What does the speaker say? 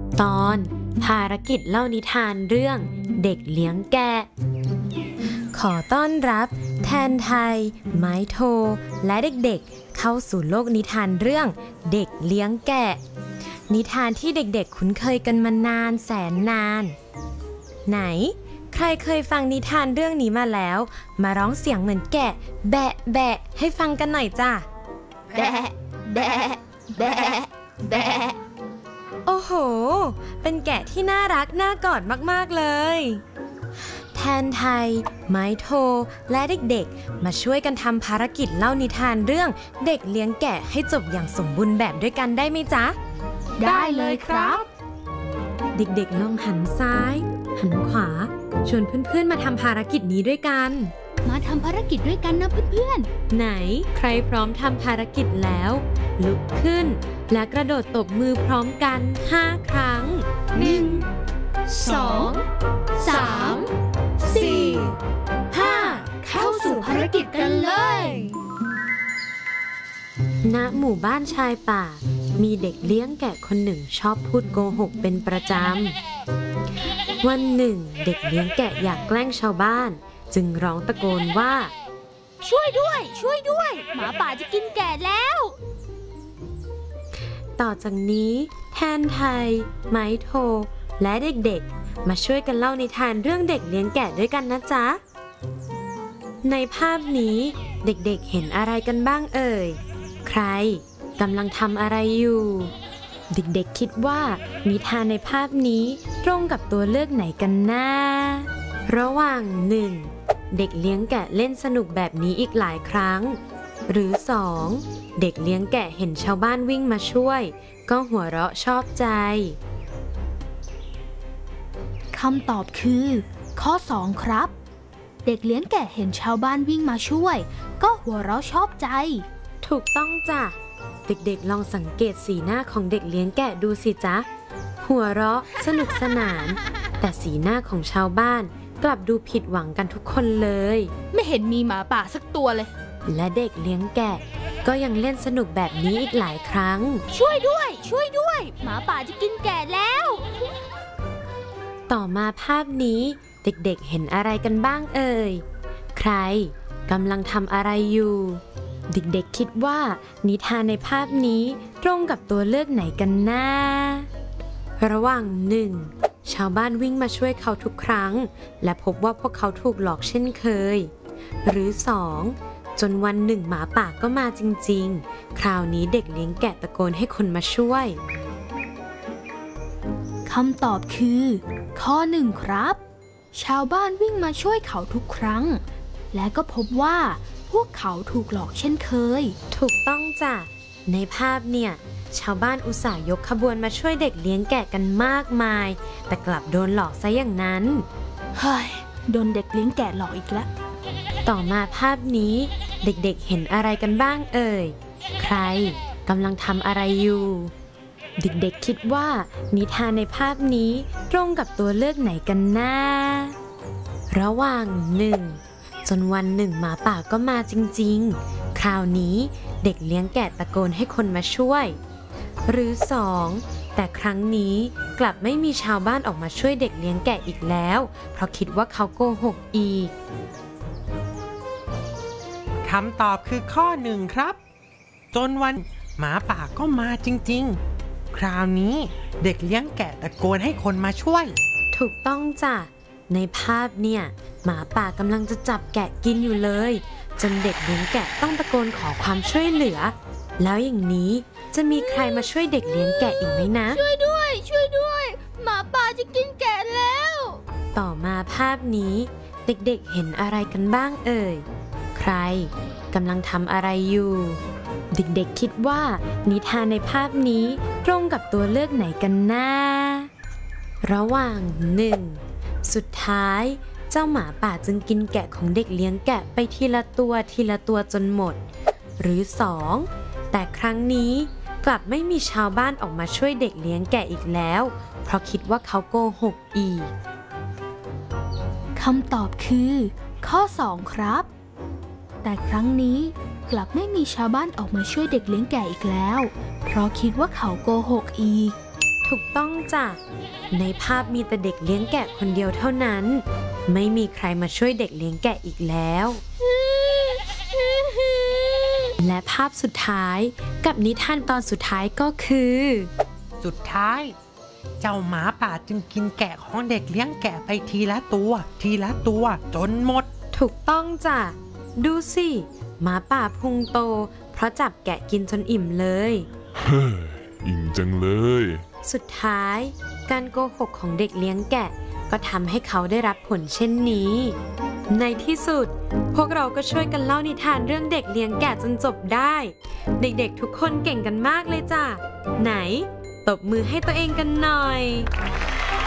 ตอนภารกิจเล่านิทานเรื่องเด็กเลี้ยงแกะขอต้อนรับแทนไทยไม้โทและเด็กๆเข้าสู่โลกนิทานเรื่องเด็กเลี้ยงแกะนิทานที่เด็กๆคุ้นเคยกันมานานแสนนานไหนใครเคยฟังนิทานเรื่องนี้มาแล้วมาร้องเสียงเหมือนแกะแบะแบะให้ฟังกันหน่อยจ้ะแบะแบะแบะแบะโอ้โหเป็นแกะที่น่ารักน่ากอดมากๆเลยแทนไทยไม้โทและเด็กๆมาช่วยกันทำภารกิจเล่านิทานเรื่องเด็กเลี้ยงแกะให้จบอย่างสมบูรณ์แบบด้วยกันได้ไหมจ๊ะได้เลยครับเด็กๆลองหันซ้ายหันขวาชวนเพื่อนๆมาทำภารกิจนี้ด้วยกันมาทำภารกิจด้วยกันนะเพื่อนๆไหนใครพร้อมทำภารกิจแล้วลุกขึ้นและกระโดดตบมือพร้อมกัน5 ครั้ง 1 2 3 4 5เข้าสู่ภารกิจกันเลยณหมู่บ้านชายป่ามีเด็กเลี้ยงแกะคนหนึ่งชอบพูดโกหกเป็นประจำวันหนึ่งเด็กเลี้ยงแกะอยากแกล้งชาวบ้านจึงร้องตะโกนว่าช่วยด้วยช่วยด้วยหมาป่าจะกินแกะแล้วต่อจากนี้แทนไทยไม้โทและเด็กๆมาช่วยกันเล่านิทานเรื่องเด็กเลี้ยงแกะด้วยกันนะจ๊ะในภาพนี้เด็กๆเห็นอะไรกันบ้างเอ่ยใครกำลังทำอะไรอยู่เด็กๆคิดว่านิทานในภาพนี้ตรงกับตัวเลือกไหนกันนะระหว่าง1เด็กเลี้ยงแกะเล่นสนุกแบบนี้อีกหลายครั้งหรือ2เด็กเลี้ยงแกะเห็นชาวบ้านวิ่งมาช่วยก็หัวเราะชอบใจคำตอบคือข้อ2ครับเด็กเลี้ยงแกะเห็นชาวบ้านวิ่งมาช่วยก็หัวเราะชอบใจถูกต้องจ้ะเด็กๆลองสังเกตสีหน้าของเด็กเลี้ยงแกะดูสิจ๊ะหัวเราะสนุกสนานแต่สีหน้าของชาวบ้านกลับดูผิดหวังกันทุกคนเลยไม่เห็นมีหมาป่าสักตัวเลยและเด็กเลี้ยงแกะก็ยังเล่นสนุกแบบนี้อีกหลายครั้งช่วยด้วยช่วยด้วยหมาป่าจะกินแกะแล้วต่อมาภาพนี้เด็กๆเห็นอะไรกันบ้างเอ่ยใครกำลังทำอะไรอยู่เด็กๆคิดว่านิทานในภาพนี้ตรงกับตัวเลือกไหนกันนะระหว่าง1ชาวบ้านวิ่งมาช่วยเขาทุกครั้งและพบว่าพวกเขาถูกหลอกเช่นเคยหรือ2จนวันหนึ่งหมาป่าก็มาจริงๆคราวนี้เด็กเลี้ยงแกะตะโกนให้คนมาช่วยคำตอบคือข้อ1ครับชาวบ้านวิ่งมาช่วยเขาทุกครั้งและก็พบว่าพวกเขาถูกหลอกเช่นเคยถูกต้องจ้ะในภาพเนี่ยชาวบ้านอุตส่าห์ยกขบวนมาช่วยเด็กเลี้ยงแกะกันมากมายแต่กลับโดนหลอกซะอย่างนั้นเฮ้ยโดนเด็กเลี้ยงแกะหลอกอีกแล้วต่อมาภาพนี้เด็กๆเห็นอะไรกันบ้างเอ่ยใครกำลังทำอะไรอยู่เด็กๆคิดว่านิทานในภาพนี้ตรงกับตัวเลือกไหนกันนะระหว่าง1จนวันหนึ่งหมาป่าก็มาจริงๆคราวนี้เด็กเลี้ยงแกะตะโกนให้คนมาช่วยหรือ2แต่ครั้งนี้กลับไม่มีชาวบ้านออกมาช่วยเด็กเลี้ยงแกะอีกแล้วเพราะคิดว่าเขาโกหกอีกคำตอบคือข้อ1ครับจนวันหมาป่าก็มาจริงๆคราวนี้เด็กเลี้ยงแกะตะโกนให้คนมาช่วยถูกต้องจ้ะในภาพเนี่ยหมาป่ากำลังจะจับแกะกินอยู่เลยจนเด็กเลี้ยงแกะต้องตะโกนขอความช่วยเหลือแล้วอย่างนี้จะมีใครมาช่วยเด็กเลี้ยงแกะอีกไหมนะช่วยด้วยช่วยด้วยหมาป่าจะกินแกะแล้วต่อมาภาพนี้เด็กๆเห็นอะไรกันบ้างเอ่ยใครกำลังทำอะไรอยู่เด็กๆคิดว่านิทานในภาพนี้ตรงกับตัวเลือกไหนกันนะระหว่าง1สุดท้ายเจ้าหมาป่าจึงกินแกะของเด็กเลี้ยงแกะไปทีละตัวจนหมดหรือ2แต่ครั้งนี้กลับไม่มีชาวบ้านออกมาช่วยเด็กเลี้ยงแกะอีกแล้วเพราะคิดว่าเขาโกหกอีกคำตอบคือข้อ2ครับแต่ครั้งนี้กลับไม่มีชาวบ้านออกมาช่วยเด็กเลี้ยงแกะอีกแล้วเพราะคิดว่าเขาโกหกอีกถูกต้องจ้ะ ในภาพมีแต่เด็กเลี้ยงแกะคนเดียวเท่านั้น ไม่มีใครมาช่วยเด็กเลี้ยงแกะอีกแล้ว และภาพสุดท้ายกับนิทานตอนสุดท้ายก็คือสุดท้าย เจ้าหมาป่าจึงกินแกะของเด็กเลี้ยงแกะไปทีละตัว ทีละตัวจนหมดถูกต้องจ้ะ ดูสิหมาป่าพุงโต เพราะจับแกะกินจนอิ่มเลยเฮ้ออิ่มจังเลยสุดท้าย การโกหกของเด็กเลี้ยงแกะ ก็ทำให้เขาได้รับผลเช่นนี้ ในที่สุด พวกเราก็ช่วยกันเล่านิทานเรื่องเด็กเลี้ยงแกะจนจบได้ เด็กๆทุกคนเก่งกันมากเลยจ้ะ ไหน ตบมือให้ตัวเองกันหน่อย